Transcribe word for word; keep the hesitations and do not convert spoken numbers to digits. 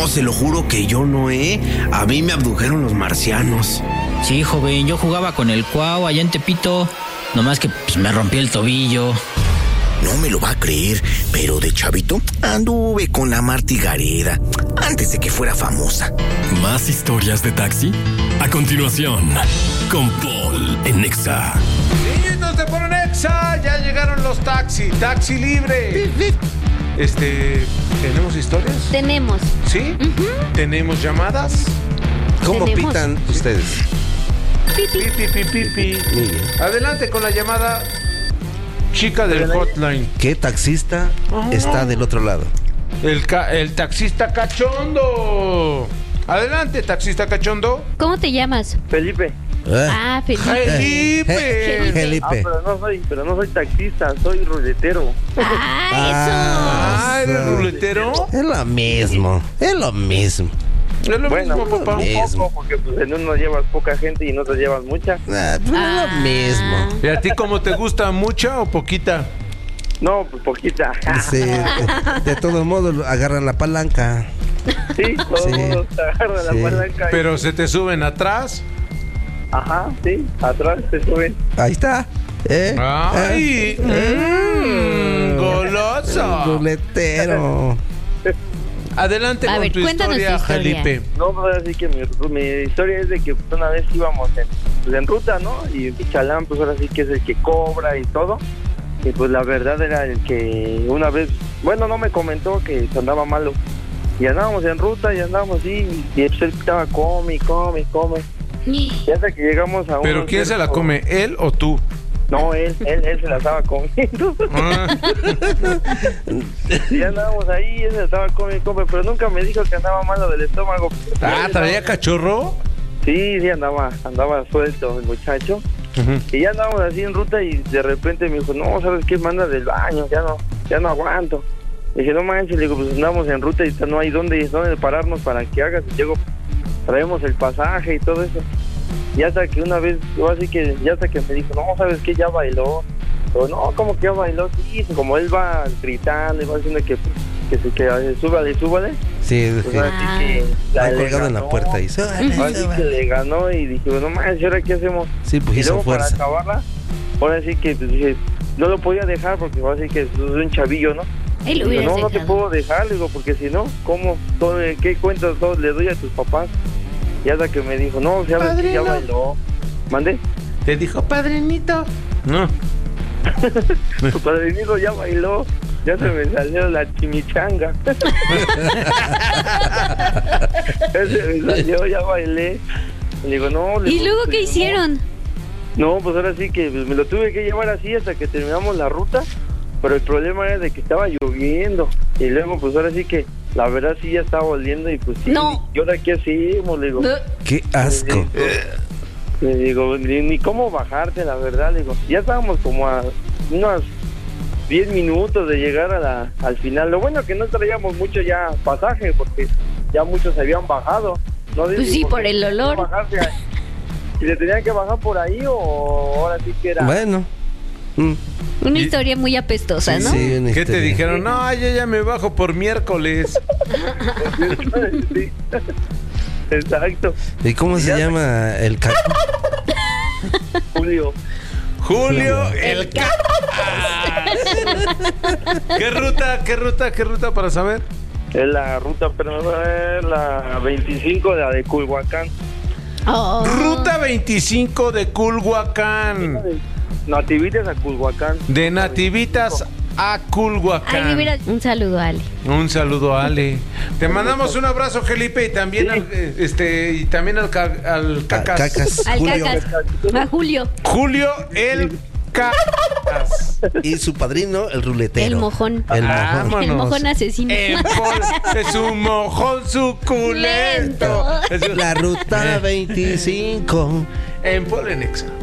se lo juro que yo no, ¿eh? A mí me abdujeron los marcianos. Sí, joven, yo jugaba con el Cuau allá en Tepito. Nomás que pues, me rompí el tobillo. No me lo va a creer, pero de chavito anduve con la Marty Gareda antes de que fuera famosa. ¿Más historias de taxi? A continuación, con Paul en Nexa. Niñitos de Paul en Nexa, ya llegaron los taxi, taxi libre. Este, ¿tenemos historias? Tenemos. ¿Sí? Uh-huh. ¿Tenemos llamadas? ¿Cómo Tenemos. pitan ustedes? Pipi. Pipi, pipi, pipi. Muy bien. Adelante con la llamada chica del hotline. ¿Qué taxista está del otro lado? El, ca- el taxista cachondo. Adelante, taxista cachondo. ¿Cómo te llamas? Felipe. ¿Eh? Ah, Felipe. Felipe. Eh, Ah, Felipe. pero no soy, pero no soy taxista, soy ruletero. Ah, Ah, ¿eres Ah, ruletero? Es lo mismo, es lo mismo. Es lo Bueno, mismo, papá. un Mismo. poco, porque pues, en uno llevas poca gente y en otro llevas mucha. Ah, pero es lo Ah. mismo. ¿Y a ti cómo te gusta, mucha o poquita? No, pues poquita. Sí, de, de todos modos agarran la palanca. Sí, todos Sí. modos te agarran Sí. la palanca. y- Pero se te suben atrás. Ajá, sí, atrás te suben. Ahí está. ¿Eh? ¡Ay! ¿Eh? mm, ¡Goloso! Ruletero. Adelante A con ver, tu cuéntanos historia, tu historia. Felipe. No, pues así que mi, mi historia es de que pues, una vez íbamos en, pues, en ruta, ¿no? Y Chalán, pues ahora sí que es el que cobra y todo. Y pues la verdad era el que una vez, bueno, no me comentó que se andaba malo. Y andábamos en ruta y andábamos así, y pues él estaba come, come, come. Y hasta que llegamos a un... ¿Pero quién se la come, él o tú? No, él, él, él se la estaba comiendo. Ah, Y andábamos ahí, él se la estaba comiendo, come, pero nunca me dijo que andaba malo del estómago. Ah, ¿traía cachorro? Sí, sí, andaba, andaba suelto el muchacho. Ujú. Y ya andábamos así en ruta y de repente me dijo, no, ¿sabes qué? Manda del baño, ya no, ya no aguanto. Le dije, no manches, le digo, pues andamos en ruta y no hay dónde, dónde pararnos para que hagas. Y llego, traemos el pasaje y todo eso. Y hasta que una vez, yo así que, ya hasta que me dijo, no, ¿sabes qué? Ya bailó. Pero no, ¿cómo que ya bailó? Sí, como él va gritando y va diciendo que, que, que, que súbale, súbale. Sí, Pues sí. ahora sí que Va le colgado en la ganó. puerta y Ahora sí que le ganó y dije, no manches, ¿y ahora qué hacemos? Sí, pues Y hizo luego fuerza. para acabarla, ahora sí que pues, dije, no lo podía dejar porque ahora sí que es un chavillo, ¿no? Ahí lo Digo, hubieras no, no te dejado. puedo dejar, le digo, porque si no, ¿cómo? Todo, ¿qué cuentas todo le doy a tus papás? Y hasta que me dijo, no, sabes que ya bailó. ¿Mande? Te dijo, padrinito. No. Tu padrinito ya bailó. Ya se me salió la chimichanga. Ya se me salió, ya bailé. Le digo, no. le ¿Y digo, luego pues, qué no. hicieron? No, pues ahora sí que pues, me lo tuve que llevar así hasta que terminamos la ruta. Pero el problema era de que estaba lloviendo. Y luego, pues ahora sí que la verdad sí ya estaba oliendo. Y pues sí. No. ¿Y ahora qué hacemos? Le digo. Qué asco. Le digo, ni, ni cómo bajarte, la verdad. Le digo, ya estábamos como a unos diez minutos de llegar a la, al final. Lo bueno que no traíamos mucho ya pasaje, porque ya muchos se habían bajado. No sé Pues si sí, porque por el tenían que olor. bajarse a- si le tenían que bajar por ahí o ahora sí que era. Bueno. Mm, Una Y- historia muy apestosa, ¿no? sí, una ¿Qué te historia. dijeron? No, yo ya me bajo por miércoles. Sí. Exacto. ¿Y cómo se Ya sé. llama el caco? Julio. Julio, el ca... ¿Qué ruta, qué ruta, qué ruta para saber? Es la ruta, pero es la veinticinco de la de Culhuacán. Oh. Ruta veinticinco de Culhuacán. Nativitas a Culhuacán. De Nativitas a Ay, Culhuacán. mira, un saludo, Ale. Un saludo, Ale. Te mandamos un abrazo, Felipe, y también al, eh, este, y también al, ca- al Cacas. Cacas. Al Julio. Cacas. A Julio. Julio, el Cacas. Y su padrino, el ruletero. El mojón. El Ah, mojón. El mojón asesino. En Pol- es un mojón suculento. Es un- La ruta Eh. veinticinco. En Polenexa.